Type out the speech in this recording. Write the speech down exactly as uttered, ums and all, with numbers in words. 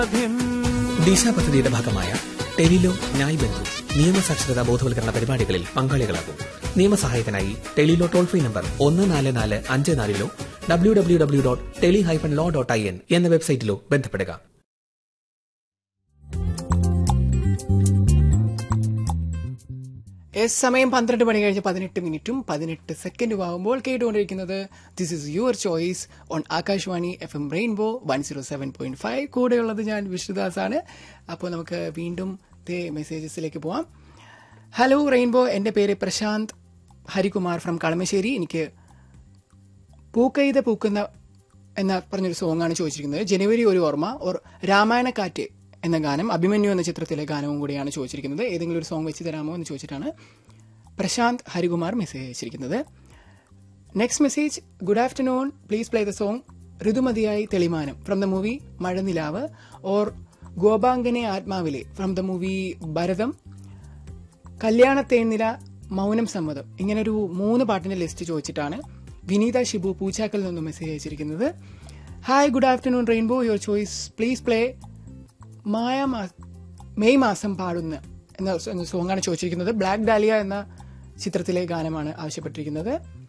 ദിശ പദ്ധതിയുടെ ഭാഗമായ ടെലിലോ ന്യായ് ബന്ധു നിയമസാക്ഷരതാ ബോധവൽക്കരണ പരിപാടികളിൽ പങ്കാളികളാകും. നിയമസഹായത്തിനായി ടെലിലോ ടോൾ ഫ്രീ നമ്പർ ഒന്ന് നാല് നാല് അഞ്ച് നാലിലോ W W W dot tele hyphen law dot I N എന്ന വെബ്സൈറ്റിലോ ബന്ധപ്പെടുക. എസ് സമയം പന്ത്രണ്ട് മണി കഴിഞ്ഞ് പതിനെട്ട് മിനിറ്റും പതിനെട്ട് സെക്കൻഡും ആകുമ്പോൾ കേട്ടുകൊണ്ടിരിക്കുന്നത് this is your choice on Akashvani F M rainbow one zero seven point five. കൂടെയുള്ളത് ഞാൻ വിഷ്ണുദാസ് ആണ്. അപ്പോൾ നമുക്ക് വീണ്ടും ദേ മെസ്സേജസിലേക്ക് പോവാം. ഹലോ റെയിൻബോ, എൻ്റെ പേര് പ്രശാന്ത് ഹരികുമാർ ഫ്രം കളമശ്ശേരി. എനിക്ക് പൂക്കൈത പൂക്കുന്ന എന്ന പറഞ്ഞൊരു സോങ്ങാണ് ചോദിച്ചിരിക്കുന്നത്. ജനുവരി ഒരു ഓർമ്മ ഓർ രാമായണക്കാറ്റ് എന്ന ഗാനം, അഭിമന്യു എന്ന ചിത്രത്തിലെ ഗാനവും കൂടിയാണ് ചോദിച്ചിരിക്കുന്നത്. ഏതെങ്കിലും ഒരു സോങ് വെച്ച് തരാമോ എന്ന് ചോദിച്ചിട്ടാണ് പ്രശാന്ത് ഹരികുമാർ മെസ്സേജ് അയച്ചിരിക്കുന്നത്. Next message, good afternoon, please play the song ഋതുമതിയായി തെളിമാനം from the movie മഴനിലാവ് or ഗോപാംഗനെ ആത്മാവിലെ from the movie Bharatham, കല്യാണത്തേന്നില, മൗനം സമ്മതം. ഇങ്ങനൊരു മൂന്ന് പാട്ടിന്റെ ലിസ്റ്റ് ചോദിച്ചിട്ടാണ് വിനീത ഷിബു പൂച്ചാക്കൽ നിന്നും മെസ്സേജ് അയച്ചിരിക്കുന്നത്. Hi, good afternoon rainbow, your choice, please play Maya May മാസം പാടുന്ന എന്ന സോങ്ങാണ് ചോദിച്ചിരിക്കുന്നത്. ബ്ലാക്ക് ഡാലിയ എന്ന ചിത്രത്തിലെ ഗാനമാണ് ആവശ്യപ്പെട്ടിരിക്കുന്നത്.